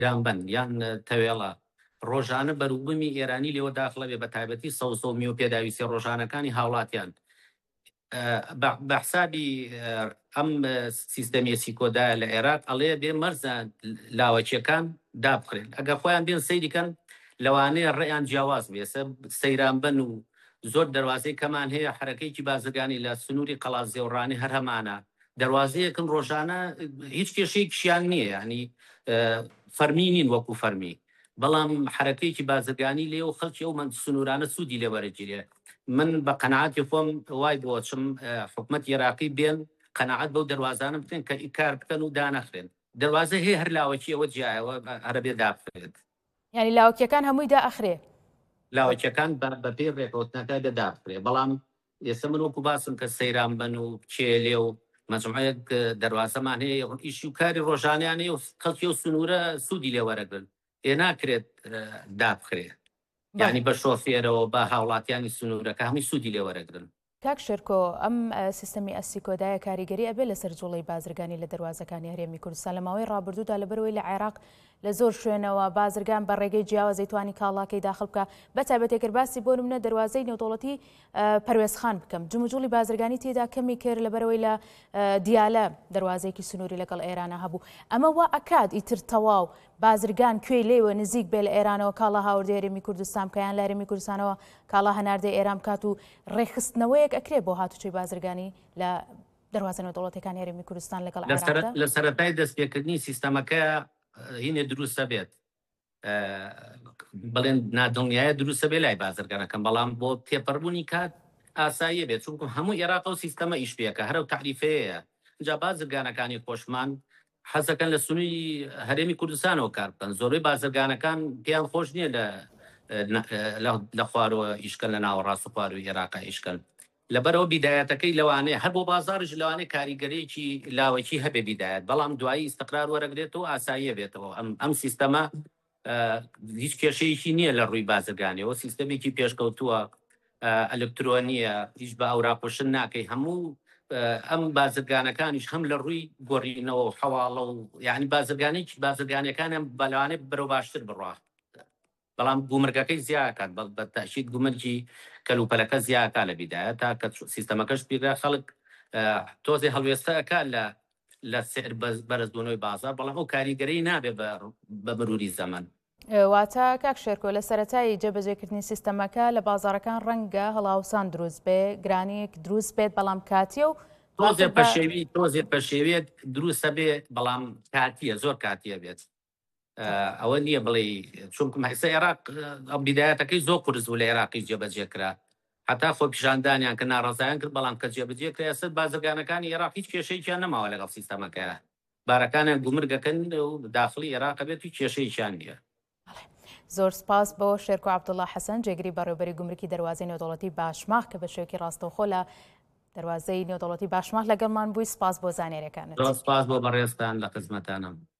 یان بن یان تەوێڵە ڕۆژانە بەروبوومی ئێرانی لێوە داخڵە بێ بە تایبەتی سەوسەمی و پێداویستی ڕۆژانەکانی هاوڵاتیان بە حسابی ئەم سیستەمی سیکۆدایە لە عێراق ئەڵێ بێ مەرزە لاوەکیەکان دابخرێن ئەگەر خۆیان بێن سەیریکەن لەوانەیە ڕێیان جیاواز بێسە سەیران بن و زۆر دەواازەی کەمان هەیە حرەکەیکی بازرگانی لە سنووری قەڵازێوڕانی هەر هەمانە دەواازەیەکن ڕۆژانە هیچ کێشەی کشیان نییە ینی فەرمی نین وەکو فەرمی بەڵام حرەکەیکی بازرگانی لێ و خەڵکی ئەو من سنوورانە سوودی لێوەرەگیرێ من بە قەنەعاتی خۆم وای بۆچم حکومەت عێراقی بێن قەنەعات بەو دەواازانە بکەن کە ئیکار بکەن و دانەخرێن دەواازە هەیە هەر لاوەکی ئەوە جیایەوە هەرەبێ دابخرێت ینی لاوەکیەکان هەمووی دائەخرێ لاوەکیەکان بە پێ ڕێکەوتنەکە دەدابخرێ بەڵام ئێستا من وەکو باسم کە سەیران بن و بچێ لێ و مەجموعەیەک دەواازەمان هەیە ئیشی و کاری ڕۆژانیانەیە و خەڵکی و سنوورە سوودی لێوەرەگرن ناکرێت دابخرێ یعنی بە شۆفێرەوە بە هاوڵاتیانی سنوورەکە هەمووی سوودی لێوەرەگرن. کاک شێرکۆ ئەم سیستەمی ئەسیکۆدایە کاریگەری ئەبێ لەسەر جوڵەی بازرگانی لە دەواازەکانی هەرێمی کوردستان لە ماوەی ڕابردوودا لەبەرەوەی لە عێراق لە زۆر شوێنەوە بازرگان بە ڕێگەی جیاوازەی توانی کاڵاکەی داخل بکە بە تایبەتێکرد باسی بۆ نمونە دەواازەی نێودوڵەتی پەروێزخان بکەم جموجوڵی بازرگانی تێدا کەمی کرد لەبەرەوەی لە دیالە دەواازەیەکی سنووری لەگەڵ ئێرانە هەبوو ئەمە وا ئەکات ئیتر تەواو بازرگان کوێی لێوە نزیک بێ لە ئێرانەوە کاڵا هاوردی هەرێمی کوردستان بکەیان لە هەرێمی کوردستانەوە کاڵا هەناردەی ئێران بکات و ڕێخستنەوەیەک ئەکرێ بۆ هاتوچۆی بازرگانی لە دەواازە نێودوڵەتەکانی هەرێمی کوردستان لەگەڵ عێراقدا لە سەرەتای دەستپێکردنی سیستەمەکە هینێ دروستە بێت بڵێن نادڵنیایە دروستە بێ لای بازرگانەکەم بەڵام بۆ تێپەڕبوونی کات ئاساییە بێت چونکە هەموو عێراق و سیستەمە ئیشپێکە هەرو تعریفەیە اینجا بازرگانەکانی خۆشمان حەزەکەن لە سنووری هەرێمی کوردستانەوە کار بکەن زۆربەی بازرگانەکان پێیان خۆش نییە لە خوارەوە ئیشکەن لە ناوە ڕاست و خوار و عێراقا ئیشکەن لەبەرەوە بیدایەتەکەی لەوانەیە هەر بۆ بازارش لەوانەیە کاریگەرێکی لاوەکی هەبێ بیدایەت بەڵام دوایی ئیستقرار وەرەگرێتەوە ئاساییە بێتەوە ئەم سیستەمە هیچ کێشەیەکی نییە لە ڕووی بازرگانیەوە سیستەمێکی پێشکەوتووە ئەلکترۆنیە هیچ بە ئەوراپۆشن ناکەی هەموو ئەم بازرگانەکانیش هەم لە ڕووی گۆڕینەوە و حواڵە و یعنی بازرگانیەکانیان بەلوانێ بەرەو باشتر بڕوا بەڵام گومرگەکەی زیاکات بە تەشید گومرگی کەلوپەلەکە زیاکە لە بیدایە تا کە سیستەمەکەش پیرا خەڵک تۆزێ هەڵوێستەکە لە سعر بەرزبوونەوەی بازار بەڵام ئەو کاریگەری نابێ بە مروری زەمان واتە کاک شێرکۆ لە سەرەتای جێبەجێکردنی سیستەمەکە لە بازارەکان ڕەنگە هەڵاوسان دروست بێ گرانیەک دروست بێت بەڵام کاتیە و تۆزێت بە شێوێت دروستە بێت بەڵام کاتیە زۆر کاتیە بێت ئەوە نییە بڵێ چونکە مەحسە عێراق بیدایەتەکەی زۆر قورس بوو لە عێراقی جێبەجێکرا حتا خۆ پیشاندانیان کە ناڕزایان کرد بەڵام کە جێبەجێکرا ئێستا بازرگانەکانی عێراق هیچ کێشەیەکیان نەماوە لەگەڵ سیستەمەکە بارەکانیان گومرگەکەن و داخلی عێراق بێت و کێشەیەکیان نییە. زۆر سپاس بۆ شێرکۆ عەبدوڵڵا حەسەن جێگری بەڕێوەبەری گومرکی دەواازەی نێودوڵەتی باشماغ کە بە شێوەیەکی ڕاستەوخۆ لە دەواازەی نێودوڵەتی باشماغ لەگەڵمان بووی سپاس بۆ زانێریەکانت. سپاس بۆ بەڕێستان لە خزمەتانم.